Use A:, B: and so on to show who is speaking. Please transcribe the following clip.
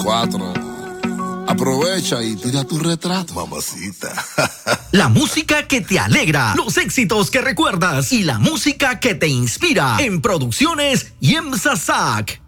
A: 4. Aprovecha y tira tu retrato, mamacita.
B: La música que te alegra, los éxitos que recuerdas y la música que te inspira en Producciones Yemsa Sac.